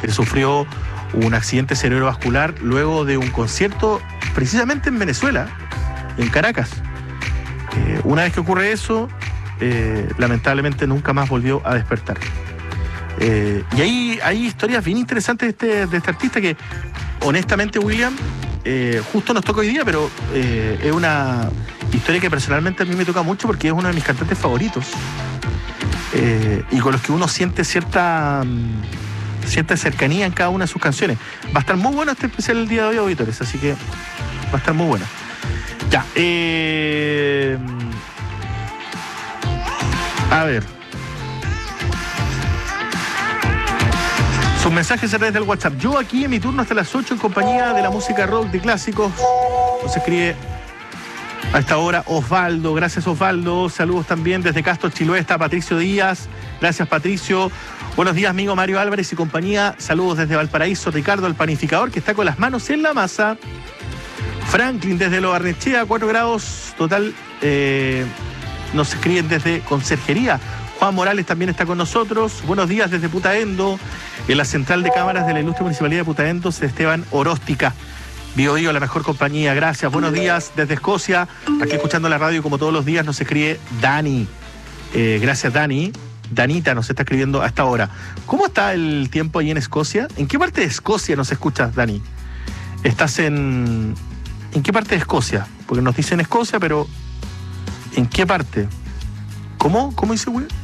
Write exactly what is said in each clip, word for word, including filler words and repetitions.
Él sufrió un accidente cerebrovascular luego de un concierto precisamente en Venezuela, en Caracas. Eh, una vez que ocurre eso, eh, lamentablemente nunca más volvió a despertar. Eh, y hay, hay historias bien interesantes de este, de este artista que, honestamente, William, eh, justo nos toca hoy día, pero eh, es una historia que personalmente a mí me toca mucho porque es uno de mis cantantes favoritos, eh, y con los que uno siente cierta, cierta cercanía en cada una de sus canciones. Va a estar muy bueno este especial el día de hoy, auditores, así que va a estar muy bueno. Ya, eh, a ver. Sus mensajes a través del WhatsApp. Yo aquí en mi turno hasta las ocho en compañía de la música rock de clásicos. Nos escribe a esta hora Osvaldo. Gracias, Osvaldo. Saludos también desde Castro, Chiloé, está Patricio Díaz. Gracias, Patricio. Buenos días, amigo Mario Álvarez y compañía. Saludos desde Valparaíso. Ricardo, el panificador, que está con las manos en la masa. Franklin desde Lo Barnechea, cuatro grados. Total, eh, nos escriben desde Conserjería. Juan Morales también está con nosotros. Buenos días desde Putaendo. En la central de cámaras de la Ilustre Municipalidad de Putaendo, Esteban Oróstica. Bio Bio, la mejor compañía. Gracias. Buenos días desde Escocia. Aquí escuchando la radio como todos los días nos escribe Dani. Eh, gracias, Dani. Danita nos está escribiendo a esta hora. ¿Cómo está el tiempo ahí en Escocia? ¿En qué parte de Escocia nos escuchas, Dani? ¿Estás en... ¿En qué parte de Escocia? Porque nos dicen Escocia, pero ¿en qué parte? ¿Cómo? ¿Cómo dice, güey?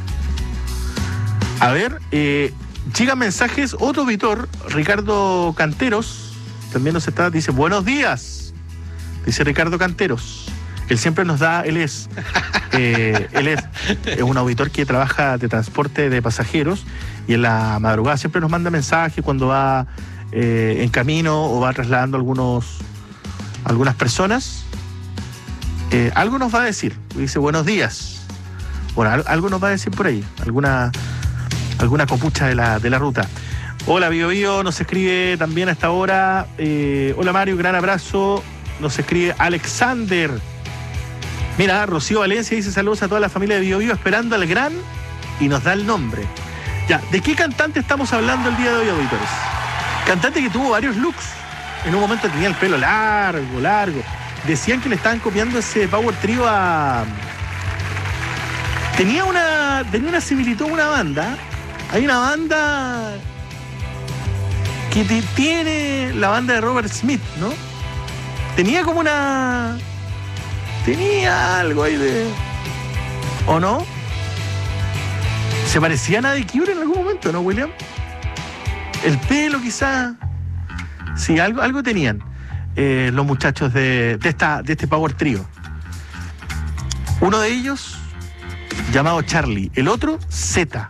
A ver, eh, llegan mensajes. Otro auditor, Ricardo Canteros, también nos está, dice, buenos días. Dice Ricardo Canteros. Él siempre nos da, él es, eh, él es, es un auditor que trabaja de transporte de pasajeros y en la madrugada siempre nos manda mensajes cuando va eh, en camino o va trasladando algunos, algunas personas. Eh, algo nos va a decir. Dice, buenos días. Bueno, algo nos va a decir por ahí. Alguna... alguna copucha de la, de la ruta. Hola, Bio Bio, nos escribe también a esta hora. Eh, hola, Mario, gran abrazo. Nos escribe Alexander. Mira, Rocío Valencia dice saludos a toda la familia de Bio Bio, esperando al gran, y nos da el nombre. Ya, ¿de qué cantante estamos hablando el día de hoy, auditores? Cantante que tuvo varios looks. En un momento tenía el pelo largo, largo. Decían que le estaban copiando ese Power Trio a... Tenía una, tenía una similitud a una banda. Hay una banda que te, tiene la banda de Robert Smith, ¿no? Tenía como una... Tenía algo ahí de... ¿O no? Se parecían a The Cure en algún momento, ¿no, William? El pelo quizá. Sí, algo, algo tenían eh, los muchachos de, de, esta, de este Power Trio. Uno de ellos llamado Charlie, el otro Z.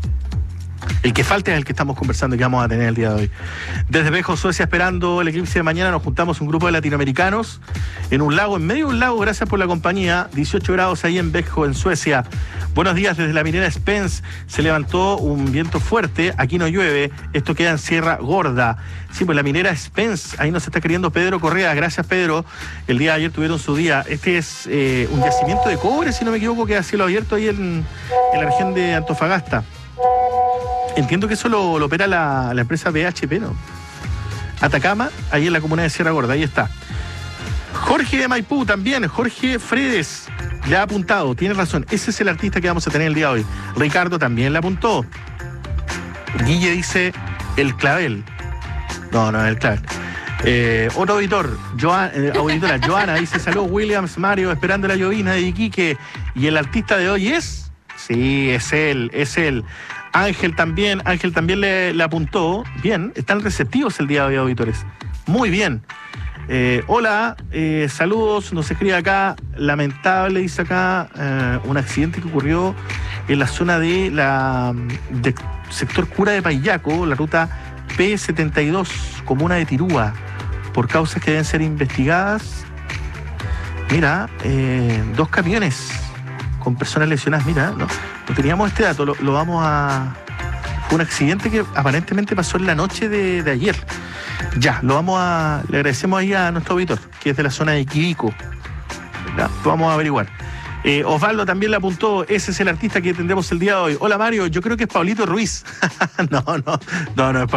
El que falta es el que estamos conversando y que vamos a tener el día de hoy. Desde Vejo, Suecia, esperando el eclipse de mañana, nos juntamos un grupo de latinoamericanos en un lago, en medio de un lago, gracias por la compañía. dieciocho grados ahí en Vejo, en Suecia. Buenos días desde la minera Spence. Se levantó un viento fuerte, aquí no llueve, esto queda en Sierra Gorda. Sí, pues la minera Spence, ahí nos está queriendo Pedro Correa. Gracias, Pedro. El día de ayer tuvieron su día. Este es eh, un yacimiento de cobre, si no me equivoco, que a cielo abierto ahí en, en la región de Antofagasta. Entiendo que eso lo, lo opera la, la empresa B H P, ¿no? Atacama, ahí en la comuna de Sierra Gorda, ahí está. Jorge de Maipú también, Jorge Fredes, le ha apuntado, tiene razón, ese es el artista que vamos a tener el día de hoy. Ricardo también le apuntó. Guille dice, el clavel. No, no es el clavel. Eh, otro auditor, Joan, eh, auditora, Joana, dice, saludos Williams, Mario, esperando la llovina de Iquique. Y el artista de hoy es... Sí, es él, es él. Ángel también, Ángel también le, le apuntó. Bien, están receptivos el día de hoy, auditores. Muy bien. Eh, hola, eh, saludos, nos escribe acá, lamentable, dice acá, eh, un accidente que ocurrió en la zona de la de sector Cura de Payaco, la ruta P setenta y dos, comuna de Tirúa, por causas que deben ser investigadas. Mira, eh, dos camiones con personas lesionadas, mira, no, no teníamos este dato, lo, lo vamos a... Fue un accidente que aparentemente pasó en la noche de, de ayer. Ya, lo vamos a... Le agradecemos ahí a nuestro auditor, que es de la zona de Quibico. Ya, lo vamos a averiguar. Eh, Osvaldo también le apuntó, ese es el artista que tendremos el día de hoy. Hola Mario, yo creo que es Pablito Ruiz. no, no, no, no es